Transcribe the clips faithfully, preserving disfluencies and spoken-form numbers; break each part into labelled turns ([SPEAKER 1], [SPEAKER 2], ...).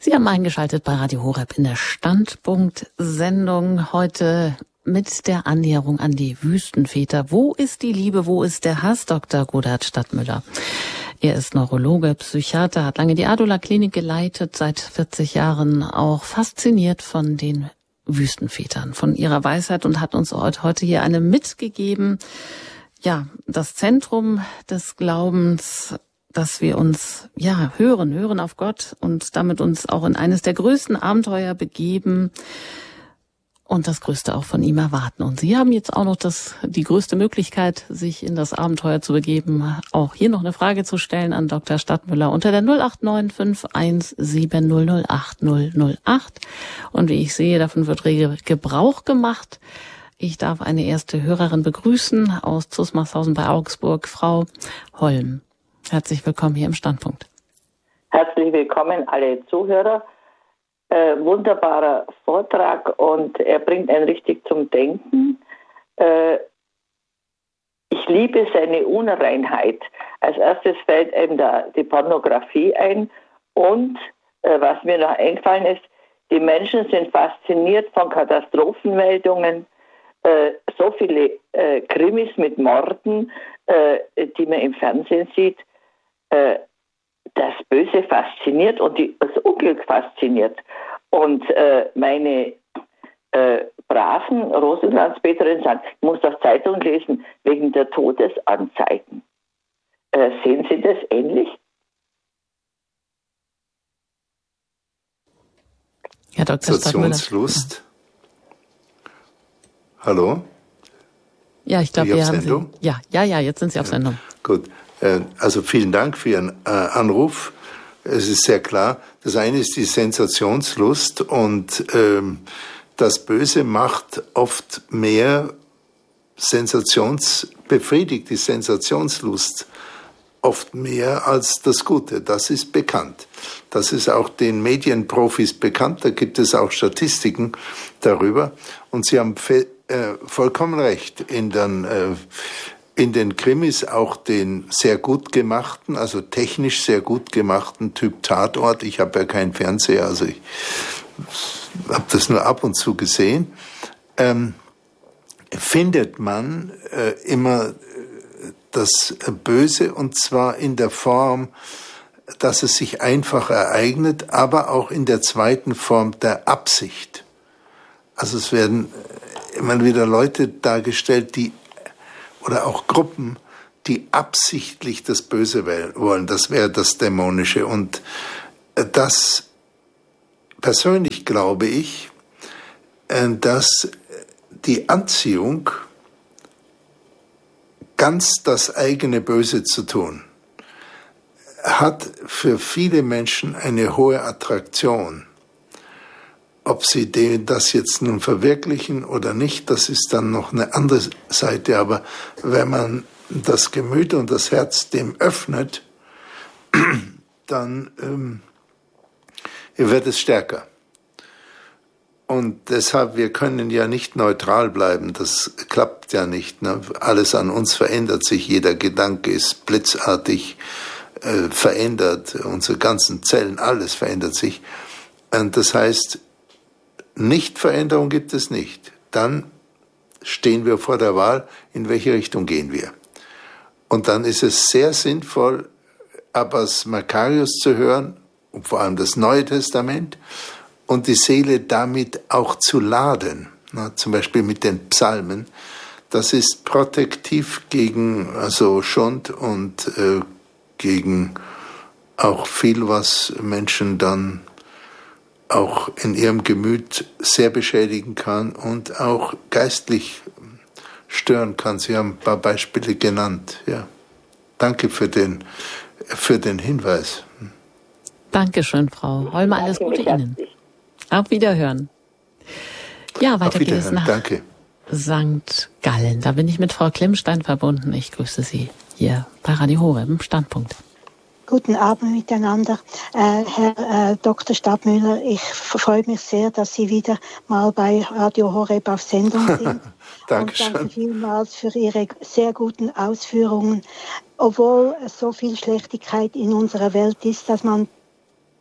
[SPEAKER 1] Sie haben eingeschaltet bei Radio Horeb in der Standpunkt-Sendung heute mit der Annäherung an die Wüstenväter. Wo ist die Liebe, wo ist der Hass? Doktor Godehard Stadtmüller. Er ist Neurologe, Psychiater, hat lange die Adula-Klinik geleitet, seit vierzig Jahren auch fasziniert von den Wüstenvätern, von ihrer Weisheit und hat uns heute hier eine mitgegeben. Ja, das Zentrum des Glaubens, dass wir uns, ja, hören, hören auf Gott und damit uns auch in eines der größten Abenteuer begeben und das Größte auch von ihm erwarten. Und Sie haben jetzt auch noch das, die größte Möglichkeit, sich in das Abenteuer zu begeben, auch hier noch eine Frage zu stellen an Doktor Stadtmüller unter der null acht neun fünf eins sieben null null acht null null acht. Und wie ich sehe, davon wird rege Gebrauch gemacht. Ich darf eine erste Hörerin begrüßen aus Zusmarshausen bei Augsburg, Frau Holm. Herzlich willkommen hier im Standpunkt.
[SPEAKER 2] Herzlich willkommen alle Zuhörer. Äh, wunderbarer Vortrag und er bringt einen richtig zum Denken. Äh, ich liebe seine Unreinheit. Als erstes fällt einem da die Pornografie ein und äh, was mir noch eingefallen ist, die Menschen sind fasziniert von Katastrophenmeldungen. Äh, so viele äh, Krimis mit Morden, äh, die man im Fernsehen sieht. Äh, das Böse fasziniert und die, das Unglück fasziniert. Und äh, meine äh, braven Rosenkranzbeterinnen sagen, ich muss doch Zeitung lesen wegen der Todesanzeigen. Äh, sehen Sie das ähnlich?
[SPEAKER 1] Herr Doktor
[SPEAKER 3] Sensationslust. Hallo?
[SPEAKER 1] Ja, ich glaube, wir haben Sie. Ja, ja, ja, jetzt sind Sie auf Sendung.
[SPEAKER 3] Ja, gut. Also vielen Dank für Ihren äh, Anruf. Es ist sehr klar, das eine ist die Sensationslust und ähm, das Böse macht oft mehr Sensations, befriedigt die Sensationslust oft mehr als das Gute. Das ist bekannt. Das ist auch den Medienprofis bekannt. Da gibt es auch Statistiken darüber. Und Sie haben fe- äh, vollkommen recht. In den äh, In den Krimis auch den sehr gut gemachten, also technisch sehr gut gemachten Typ Tatort. Ich habe ja keinen Fernseher, also ich habe das nur ab und zu gesehen. Ähm, findet man äh, immer das Böse und zwar in der Form, dass es sich einfach ereignet, aber auch in der zweiten Form der Absicht. Also es werden immer wieder Leute dargestellt, die oder auch Gruppen, die absichtlich das Böse wollen. Das wäre das Dämonische. Und das persönlich glaube ich, dass die Anziehung ganz das eigene Böse zu tun, hat für viele Menschen eine hohe Attraktion. Ob sie das jetzt nun verwirklichen oder nicht, das ist dann noch eine andere Seite. Aber wenn man das Gemüt und das Herz dem öffnet, dann ähm, wird es stärker. Und deshalb, wir können ja nicht neutral bleiben, das klappt ja nicht. Ne? Alles an uns verändert sich, jeder Gedanke ist blitzartig äh, verändert, unsere ganzen Zellen, alles verändert sich. Und das heißt, Nichtveränderung gibt es nicht. Dann stehen wir vor der Wahl, in welche Richtung gehen wir. Und dann ist es sehr sinnvoll, Abbas Makarios zu hören, und vor allem das Neue Testament, und die Seele damit auch zu laden. Na, zum Beispiel mit den Psalmen. Das ist protektiv gegen also Schund und äh, gegen auch viel, was Menschen dann auch in ihrem Gemüt sehr beschädigen kann und auch geistlich stören kann. Sie haben ein paar Beispiele genannt. Ja. Danke für den, für den Hinweis.
[SPEAKER 1] Dankeschön, Frau Holmer. Alles Gute Ihnen. Auf Wiederhören. Ja, weiter geht es nach
[SPEAKER 3] Danke.
[SPEAKER 1] Sankt Gallen. Da bin ich mit Frau Klimmstein verbunden. Ich grüße Sie hier bei Radio Horeb im Standpunkt.
[SPEAKER 4] Guten Abend miteinander. Äh, Herr äh, Doktor Stadtmüller, ich freue mich sehr, dass Sie wieder mal bei Radio Horeb auf Sendung sind.
[SPEAKER 3] Dankeschön.
[SPEAKER 4] Und danke vielmals für Ihre sehr guten Ausführungen. Obwohl so viel Schlechtigkeit in unserer Welt ist, dass man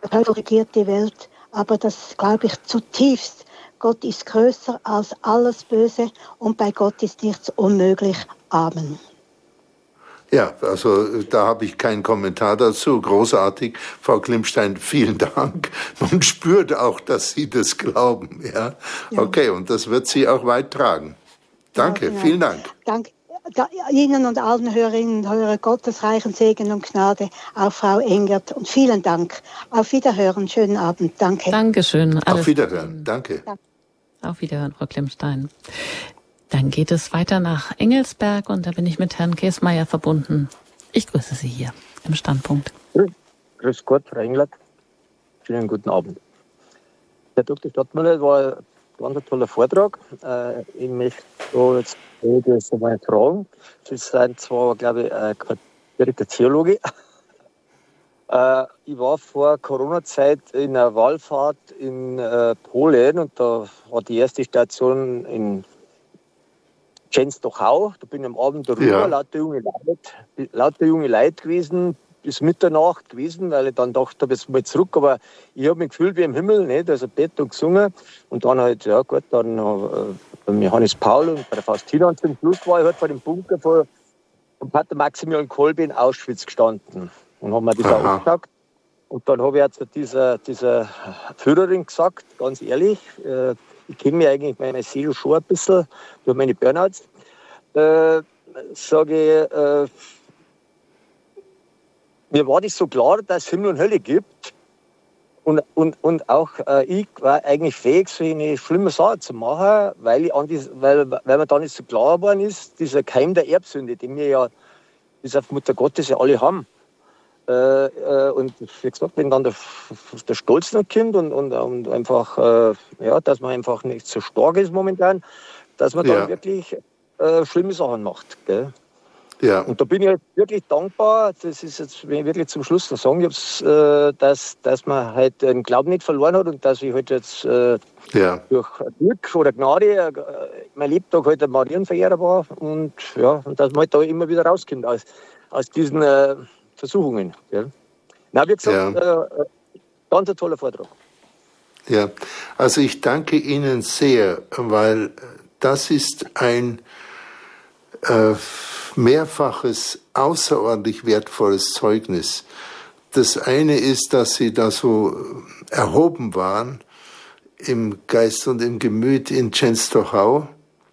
[SPEAKER 4] Teufel regiert die Welt, aber das glaube ich zutiefst. Gott ist größer als alles Böse und bei Gott ist nichts unmöglich. Amen.
[SPEAKER 3] Ja, also da habe ich keinen Kommentar dazu. Großartig, Frau Klimstein, vielen Dank. Man spürt auch, dass Sie das glauben. Ja, ja. Okay, und das wird Sie auch weit tragen. Danke, ja, genau. Vielen Dank.
[SPEAKER 4] Danke. Da, Ihnen und allen Hörerinnen und Hörern Gottes reichen Segen und Gnade, auch Frau Engert. Und vielen Dank. Auf Wiederhören. Schönen Abend. Danke.
[SPEAKER 1] Dankeschön. Alles
[SPEAKER 3] Auf Wiederhören. Danke. Danke.
[SPEAKER 1] Auf Wiederhören, Frau Klimstein. Dann geht es weiter nach Engelsberg und da bin ich mit Herrn Käsmeier verbunden. Ich grüße Sie hier im Standpunkt.
[SPEAKER 5] Grüß Gott, Frau Englert. Schönen guten Abend. Herr Doktor Stadtmüller, war ein ganz toller Vortrag. Äh, ich möchte da jetzt das einmal fragen. Sie sind zwar, glaube ich, äh, kein direkter Theologe. äh, ich war vor Corona-Zeit in einer Wallfahrt in äh, Polen und da war die erste Station in Częstochowa. Da bin ich am Abend darüber, ja. lauter junge Leute, lauter junge Leute gewesen, bis Mitternacht gewesen, weil ich dann dachte, jetzt mal zurück, aber ich habe mich gefühlt wie im Himmel, nicht? Also Bett und gesungen und dann halt, ja gut, dann äh, beim Johannes Paul und bei der Faustina und zum Schluss war ich halt vor dem Bunker von, von Pater Maximilian Kolbe in Auschwitz gestanden und habe mir das auch angeschaut. Und dann habe ich jetzt dieser, dieser Führerin gesagt, ganz ehrlich, äh, ich kenne mich eigentlich meine Seele schon ein bisschen durch meine Burnouts, äh, sage ich, äh, mir war das so klar, dass es Himmel und Hölle gibt. Und, und, und auch äh, ich war eigentlich fähig, so eine schlimme Sache zu machen, weil, ich an die, weil, weil mir dann nicht so klar geworden ist, dieser Keim der Erbsünde, den wir ja bis auf Mutter Gottes ja alle haben. Äh, äh, und wie gesagt, wenn dann der, der Stolz noch kommt und, und, und einfach, äh, ja, dass man einfach nicht so stark ist momentan, dass man dann ja. wirklich äh, schlimme Sachen macht. Gell? Ja. Und da bin ich halt wirklich dankbar, das ist jetzt, wenn ich wirklich zum Schluss noch sagen, äh, dass, dass man halt den Glauben nicht verloren hat und dass ich halt jetzt äh, ja. durch Glück oder Gnade äh, mein Lebtag halt ein Marienverehrer war und, ja, und dass man halt da immer wieder rauskommt aus, aus diesen äh, Versuchungen. Gell? Na, wie gesagt, ja. äh, ganz ein toller Vortrag.
[SPEAKER 3] Ja, also ich danke Ihnen sehr, weil das ist ein äh, mehrfaches, außerordentlich wertvolles Zeugnis. Das eine ist, dass Sie da so erhoben waren im Geist und im Gemüt in Częstochowa.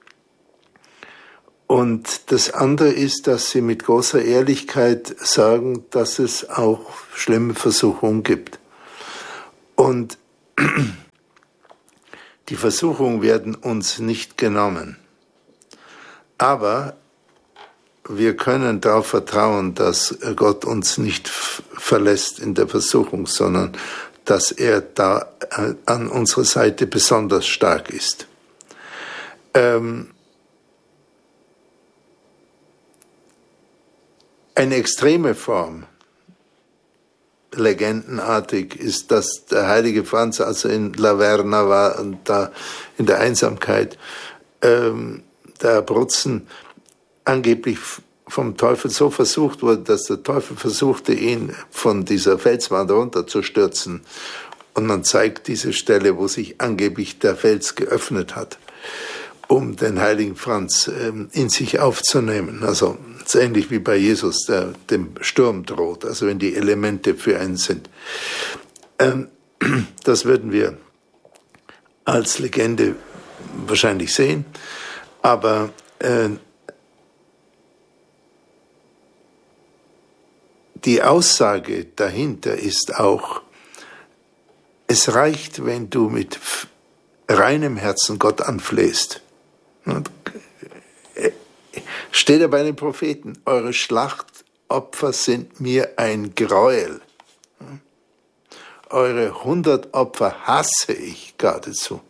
[SPEAKER 3] Und das andere ist, dass Sie mit großer Ehrlichkeit sagen, dass es auch schlimme Versuchungen gibt. Und die Versuchungen werden uns nicht genommen. Aber wir können darauf vertrauen, dass Gott uns nicht verlässt in der Versuchung, sondern dass er da an unserer Seite besonders stark ist. Ähm, eine extreme Form, legendenartig, ist, dass der heilige Franz also in Laverna war und da in der Einsamkeit ähm, der Abruzzen angeblich vom Teufel so versucht wurde, dass der Teufel versuchte, ihn von dieser Felswand runterzustürzen. Und man zeigt diese Stelle, wo sich angeblich der Fels geöffnet hat, um den heiligen Franz ähm, in sich aufzunehmen. Also es ist ähnlich wie bei Jesus, der dem Sturm droht, also wenn die Elemente für einen sind. Ähm, das würden wir als Legende wahrscheinlich sehen, aber äh, die Aussage dahinter ist auch, es reicht, wenn du mit reinem Herzen Gott anflehst. Steht er bei den Propheten, eure Schlachtopfer sind mir ein Gräuel. Eure hundert Opfer hasse ich geradezu.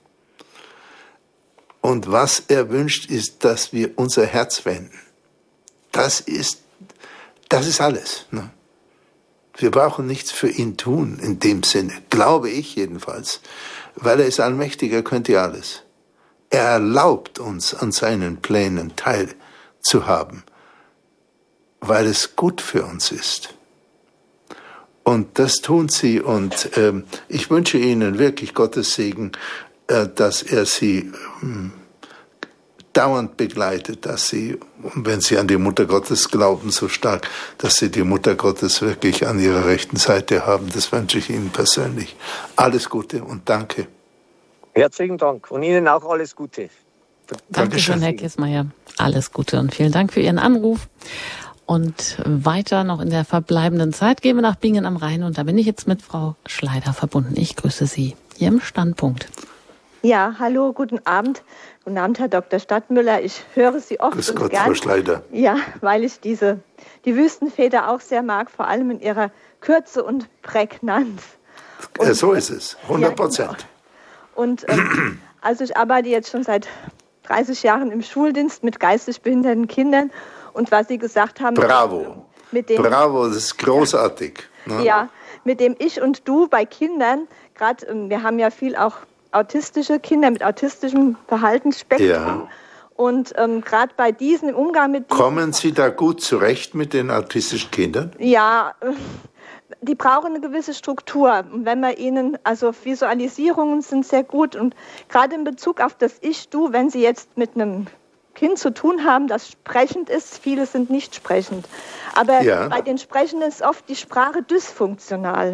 [SPEAKER 3] Und was er wünscht, ist, dass wir unser Herz wenden. Das ist, das ist alles. Ne? Wir brauchen nichts für ihn tun, in dem Sinne, glaube ich jedenfalls, weil er ist allmächtig, er könnte alles. Er erlaubt uns, an seinen Plänen teilzuhaben, weil es gut für uns ist. Und das tun sie. Und ähm, ich wünsche Ihnen wirklich Gottes Segen, äh, dass er Sie ähm, dauernd begleitet, dass Sie, wenn Sie an die Mutter Gottes glauben so stark, dass Sie die Mutter Gottes wirklich an Ihrer rechten Seite haben. Das wünsche ich Ihnen persönlich. Alles Gute und danke.
[SPEAKER 5] Herzlichen Dank und Ihnen auch alles Gute.
[SPEAKER 1] Dankeschön, Herr Kissmeyer. Alles Gute und vielen Dank für Ihren Anruf. Und weiter noch in der verbleibenden Zeit gehen wir nach Bingen am Rhein und da bin ich jetzt mit Frau Schleider verbunden. Ich grüße Sie hier im Standpunkt.
[SPEAKER 6] Ja, hallo, guten Abend. Guten Abend, Herr Doktor Stadtmüller. Ich höre Sie oft
[SPEAKER 3] Grüß
[SPEAKER 6] und
[SPEAKER 3] Gott,
[SPEAKER 6] gern.
[SPEAKER 3] Frau Schleider.
[SPEAKER 6] Ja, weil ich diese, die Wüstenväter auch sehr mag, vor allem in ihrer Kürze und Prägnanz. Und,
[SPEAKER 3] ja, so ist es, hundert Prozent.
[SPEAKER 6] Ja, genau. Und ähm, also ich arbeite jetzt schon seit dreißig Jahren im Schuldienst mit geistig behinderten Kindern. Und was Sie gesagt haben...
[SPEAKER 3] Bravo,
[SPEAKER 6] mit dem,
[SPEAKER 3] bravo, das ist großartig.
[SPEAKER 6] Ja, ne? Ja, mit dem Ich und Du bei Kindern, gerade wir haben ja viel auch autistische Kinder mit autistischem Verhaltensspektrum. Ja. Und ähm, gerade bei diesen im Umgang mit...
[SPEAKER 3] Kommen Sie da gut zurecht mit den autistischen Kindern?
[SPEAKER 6] Ja, die brauchen eine gewisse Struktur. Und wenn man ihnen, also Visualisierungen sind sehr gut. Und gerade in Bezug auf das Ich-Du, wenn Sie jetzt mit einem Kind zu tun haben, das sprechend ist. Viele sind nicht sprechend. Aber ja. bei den Sprechenden ist oft die Sprache dysfunktional.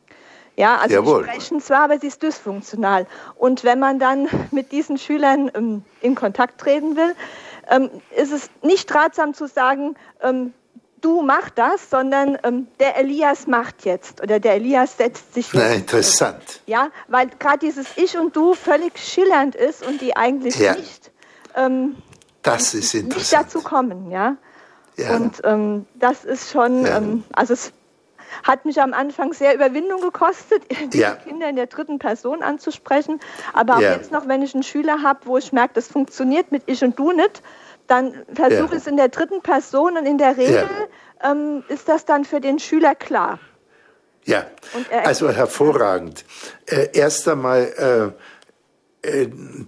[SPEAKER 6] Ja, also
[SPEAKER 3] Jawohl.
[SPEAKER 6] Die sprechen zwar, aber sie ist dysfunktional. Und wenn man dann mit diesen Schülern ähm, in Kontakt treten will, ähm, ist es nicht ratsam zu sagen, ähm, du mach das, sondern ähm, der Elias macht jetzt oder der Elias setzt sich jetzt.
[SPEAKER 3] Na, interessant.
[SPEAKER 6] Ja, weil gerade dieses Ich und Du völlig schillernd ist und die eigentlich ja. nicht... Ähm,
[SPEAKER 3] Das ist interessant.
[SPEAKER 6] Nicht dazu kommen, ja. ja. Und ähm, das ist schon, ja. ähm, also es hat mich am Anfang sehr Überwindung gekostet, die ja. Kinder in der dritten Person anzusprechen. Aber auch ja. jetzt noch, wenn ich einen Schüler habe, wo ich merke, das funktioniert mit Ich und Du nicht, dann versuche ich ja. es in der dritten Person und in der Regel ja. ähm, ist das dann für den Schüler klar.
[SPEAKER 3] Ja, also hervorragend. Äh, erst einmal... Äh, äh,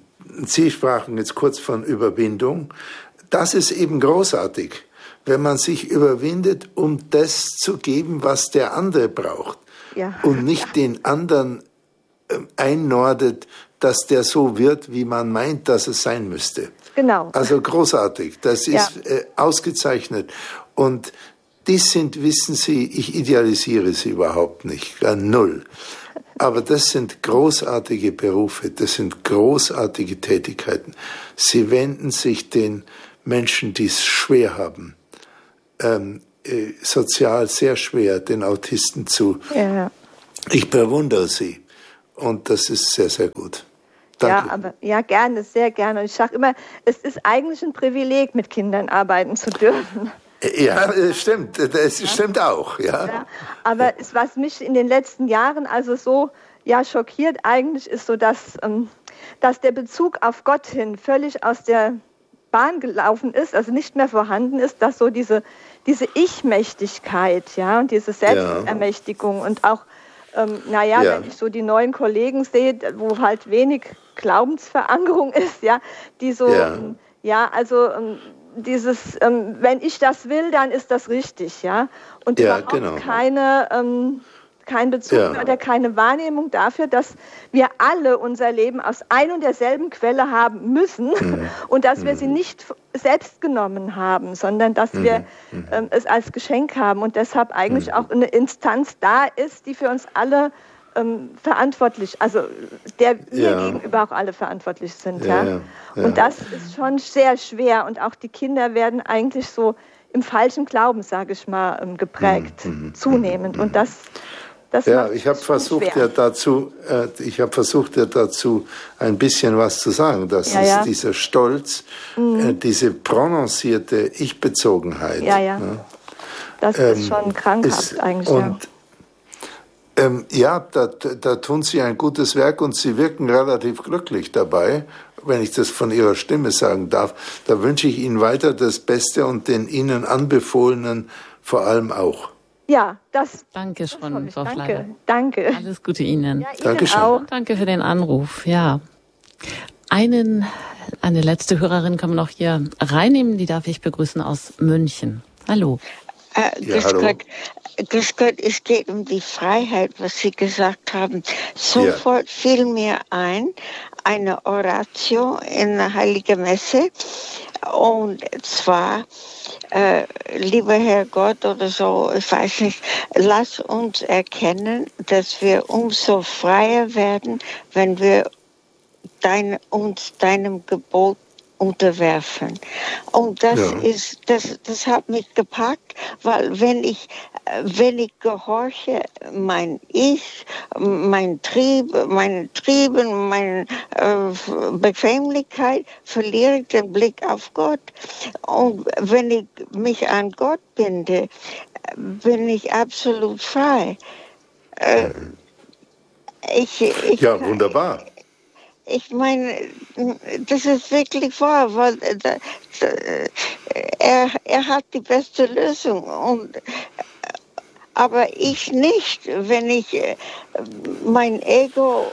[SPEAKER 3] Sie sprachen jetzt kurz von Überwindung. Das ist eben großartig, wenn man sich überwindet, um das zu geben, was der andere braucht. Ja. Und nicht ja. den anderen einnordet, dass der so wird, wie man meint, dass es sein müsste.
[SPEAKER 6] Genau.
[SPEAKER 3] Also großartig. Das ist ja. äh, ausgezeichnet. Und die sind, wissen Sie, ich idealisiere sie überhaupt nicht. Gar null. Aber das sind großartige Berufe, das sind großartige Tätigkeiten. Sie wenden sich den Menschen, die es schwer haben, ähm, äh, sozial sehr schwer, den Autisten zu. Ja. Ich bewundere sie und das ist sehr, sehr gut. Danke.
[SPEAKER 6] Ja, aber ja, gerne, sehr gerne. Und ich sage immer, es ist eigentlich ein Privileg, mit Kindern arbeiten zu dürfen.
[SPEAKER 3] Ja, stimmt, das ja. stimmt auch, ja. ja
[SPEAKER 6] aber es, was mich in den letzten Jahren also so ja, schockiert eigentlich, ist so, dass, ähm, dass der Bezug auf Gott hin völlig aus der Bahn gelaufen ist, also nicht mehr vorhanden ist, dass so diese, diese Ich-Mächtigkeit, ja, und diese Selbstermächtigung ja. und auch, ähm, naja, ja. wenn ich so die neuen Kollegen sehe, wo halt wenig Glaubensverankerung ist, ja, die so, ja, ähm, ja also ähm, dieses, ähm, wenn ich das will, dann ist das richtig, ja. Und
[SPEAKER 3] ja,
[SPEAKER 6] überhaupt
[SPEAKER 3] genau.
[SPEAKER 6] keine, ähm, kein Bezug ja. oder keine Wahrnehmung dafür, dass wir alle unser Leben aus ein und derselben Quelle haben müssen mhm. und dass mhm. wir sie nicht selbst genommen haben, sondern dass mhm. wir ähm, es als Geschenk haben und deshalb eigentlich mhm. auch eine Instanz da ist, die für uns alle ähm, verantwortlich, also der wir ja. gegenüber auch alle verantwortlich sind. Ja, ja. Ja. Und das ist schon sehr schwer und auch die Kinder werden eigentlich so im falschen Glauben, sage ich mal, geprägt, mhm. zunehmend. Und das, das
[SPEAKER 3] ja, ich habe versucht ja dazu, äh, ich habe versucht ja dazu ein bisschen was zu sagen. Das ja, ist ja. dieser Stolz, mhm. äh, diese prononcierte Ich-Bezogenheit.
[SPEAKER 6] Ja, ja. Ne? Das ähm, ist schon krankhaft ist, eigentlich.
[SPEAKER 3] Und,
[SPEAKER 6] ja.
[SPEAKER 3] Ähm, ja, da, da tun Sie ein gutes Werk und Sie wirken relativ glücklich dabei, wenn ich das von Ihrer Stimme sagen darf. Da wünsche ich Ihnen weiter das Beste und den Ihnen Anbefohlenen vor allem auch.
[SPEAKER 6] Ja, das.
[SPEAKER 1] Danke schon, Frau
[SPEAKER 6] Danke,
[SPEAKER 1] Schleider.
[SPEAKER 6] danke.
[SPEAKER 1] Alles Gute Ihnen.
[SPEAKER 6] Ja, Ihnen
[SPEAKER 3] Dankeschön.
[SPEAKER 6] auch.
[SPEAKER 1] Danke für den Anruf. Ja. Einen, eine letzte Hörerin können wir noch hier reinnehmen. Die darf ich begrüßen aus München. Hallo.
[SPEAKER 7] Äh,
[SPEAKER 3] ja, hallo.
[SPEAKER 7] Gott, grüß Gott, es geht um die Freiheit, was Sie gesagt haben. Sofort ja. fiel mir ein, eine Oratio in der Heiligen Messe. Und zwar, äh, lieber Herr Gott oder so, ich weiß nicht, lass uns erkennen, dass wir umso freier werden, wenn wir dein, uns deinem Gebot unterwerfen. Und das ja. ist, das, das hat mich gepackt, weil wenn ich, wenn ich gehorche, mein Ich, mein Trieb, meine Trieben, meine äh, Bequemlichkeit, verliere ich den Blick auf Gott. Und wenn ich mich an Gott binde, bin ich absolut frei. Äh, ich, ich,
[SPEAKER 3] ja, wunderbar.
[SPEAKER 7] Ich meine, das ist wirklich wahr, weil er, er hat die beste Lösung. Und, aber ich nicht, wenn ich mein Ego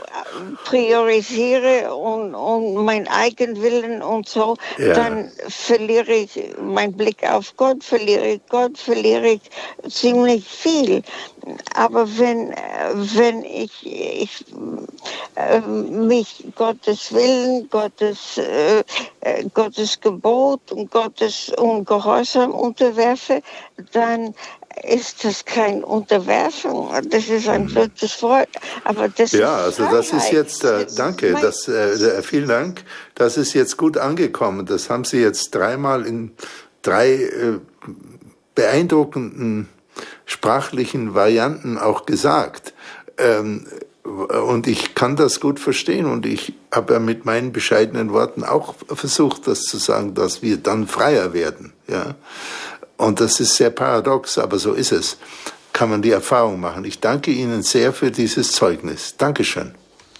[SPEAKER 7] priorisiere und, und mein Eigenwillen und so, ja. dann verliere ich meinen Blick auf Gott, verliere ich Gott, verliere ich ziemlich viel. Aber wenn, wenn ich, ich äh, mich Gottes Willen, Gottes, äh, Gottes Gebot und Gottes und Gehorsam unterwerfe, dann ist das keine Unterwerfung. Das ist ein blödes Wort, aber das
[SPEAKER 3] ja,
[SPEAKER 7] ist
[SPEAKER 3] also das ist jetzt, äh, danke, das, äh, vielen Dank, das ist jetzt gut angekommen. Das haben Sie jetzt dreimal in drei äh, beeindruckenden sprachlichen Varianten auch gesagt. Ähm, und ich kann das gut verstehen und ich habe ja mit meinen bescheidenen Worten auch versucht, das zu sagen, dass wir dann freier werden, ja. Und das ist sehr paradox, aber so ist es. Kann man die Erfahrung machen. Ich danke Ihnen sehr für dieses Zeugnis. Dankeschön.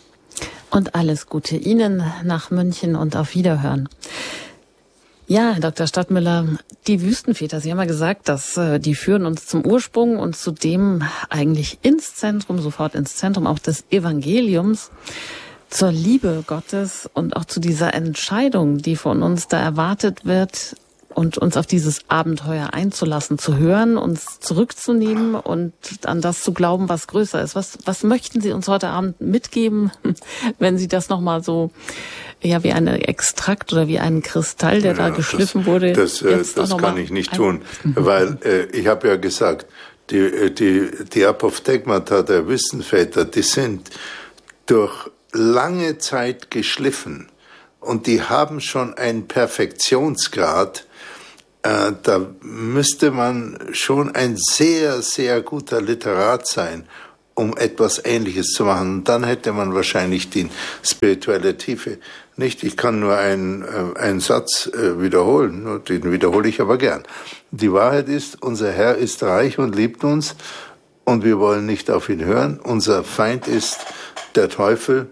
[SPEAKER 1] Und alles Gute Ihnen nach München und auf Wiederhören. Ja, Herr Doktor Stadtmüller, die Wüstenväter, Sie haben ja gesagt, dass äh, die führen uns zum Ursprung und zu dem eigentlich ins Zentrum, sofort ins Zentrum auch des Evangeliums, zur Liebe Gottes und auch zu dieser Entscheidung, die von uns da erwartet wird, und uns auf dieses Abenteuer einzulassen, zu hören, uns zurückzunehmen und an das zu glauben, was größer ist. Was, was möchten Sie uns heute Abend mitgeben, wenn Sie das nochmal so, ja, wie ein Extrakt oder wie ein Kristall, der ja, da geschliffen
[SPEAKER 3] das,
[SPEAKER 1] wurde?
[SPEAKER 3] Das, äh, das kann ich nicht tun, weil äh, ich habe ja gesagt, die, die, die Apophthegmata der Wüstenväter, die sind durch lange Zeit geschliffen und die haben schon einen Perfektionsgrad. Äh, da müsste man schon ein sehr, sehr guter Literat sein, um etwas Ähnliches zu machen. Und dann hätte man wahrscheinlich die spirituelle Tiefe nicht. Ich kann nur einen, äh, einen Satz äh, wiederholen, den wiederhole ich aber gern. Die Wahrheit ist, unser Herr ist reich und liebt uns und wir wollen nicht auf ihn hören. Unser Feind ist der Teufel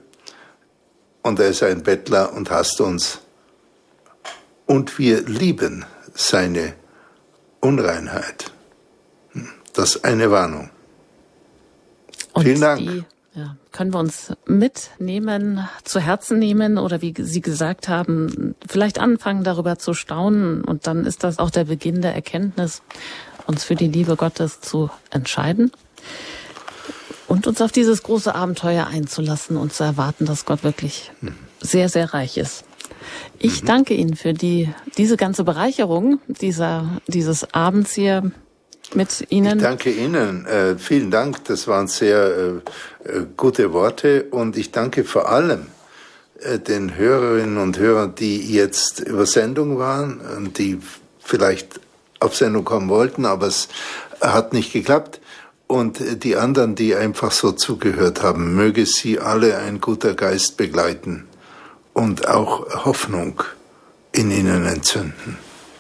[SPEAKER 3] und er ist ein Bettler und hasst uns. Und wir lieben seine Unreinheit. Das ist eine Warnung.
[SPEAKER 1] Und
[SPEAKER 3] vielen Dank.
[SPEAKER 1] Die, ja, können wir uns mitnehmen, zu Herzen nehmen oder wie Sie gesagt haben, vielleicht anfangen darüber zu staunen und dann ist das auch der Beginn der Erkenntnis, uns für die Liebe Gottes zu entscheiden und uns auf dieses große Abenteuer einzulassen und zu erwarten, dass Gott wirklich sehr, sehr reich ist. Ich danke Ihnen für die, diese ganze Bereicherung dieser, dieses Abends hier mit Ihnen.
[SPEAKER 3] Ich danke Ihnen. Äh, vielen Dank. Das waren sehr äh, gute Worte. Und ich danke vor allem äh, den Hörerinnen und Hörern, die jetzt über Sendung waren und die vielleicht auf Sendung kommen wollten, aber es hat nicht geklappt. Und die anderen, die einfach so zugehört haben, möge sie alle ein guter Geist begleiten und auch Hoffnung in ihnen entzünden.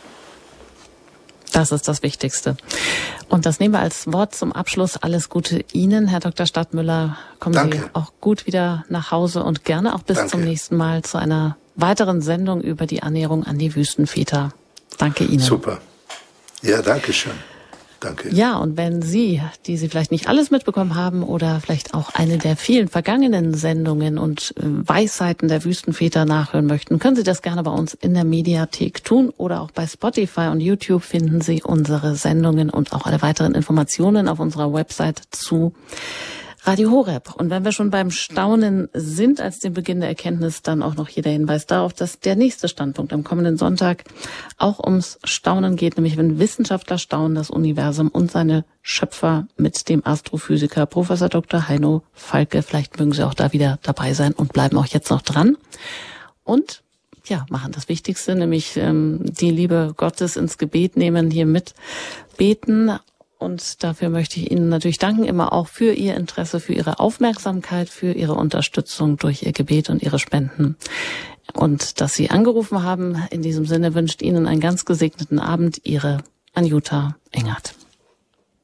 [SPEAKER 1] Das ist das Wichtigste. Und das nehmen wir als Wort zum Abschluss. Alles Gute Ihnen, Herr Doktor Stadtmüller. Kommen Danke. Sie auch gut wieder nach Hause und gerne auch bis Danke. Zum nächsten Mal zu einer weiteren Sendung über die Annäherung an die Wüstenväter. Danke Ihnen.
[SPEAKER 3] Super. Ja, danke schön. Danke.
[SPEAKER 1] Ja, und wenn Sie, die Sie vielleicht nicht alles mitbekommen haben oder vielleicht auch eine der vielen vergangenen Sendungen und Weisheiten der Wüstenväter nachhören möchten, können Sie das gerne bei uns in der Mediathek tun oder auch bei Spotify und YouTube finden Sie unsere Sendungen und auch alle weiteren Informationen auf unserer Website zu Radio Horeb. Und wenn wir schon beim Staunen sind, als den Beginn der Erkenntnis, dann auch noch hier der Hinweis darauf, dass der nächste Standpunkt am kommenden Sonntag auch ums Staunen geht, nämlich wenn Wissenschaftler staunen, das Universum und seine Schöpfer mit dem Astrophysiker Professor Doktor Heino Falke. Vielleicht mögen Sie auch da wieder dabei sein und bleiben auch jetzt noch dran. Und ja, machen das Wichtigste, nämlich ähm, die Liebe Gottes ins Gebet nehmen, hier mit beten. Und dafür möchte ich Ihnen natürlich danken, immer auch für Ihr Interesse, für Ihre Aufmerksamkeit, für Ihre Unterstützung durch Ihr Gebet und Ihre Spenden. Und dass Sie angerufen haben. In diesem Sinne wünscht Ihnen einen ganz gesegneten Abend Ihre Anjuta Engert.